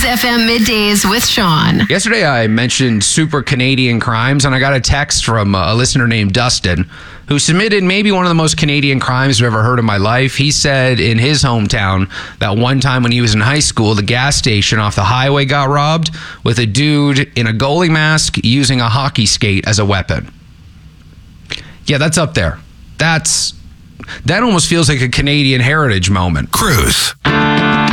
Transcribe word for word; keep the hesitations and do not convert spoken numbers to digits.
F M Middays with Sean. Yesterday, I mentioned super Canadian crimes, and I got a text from a listener named Dustin, who submitted maybe one of the most Canadian crimes I've ever heard in my life. He said in his hometown that one time when he was in high school, the gas station off the highway got robbed with a dude in a goalie mask using a hockey skate as a weapon. Yeah, that's up there. That's that almost feels like a Canadian heritage moment. Cruise.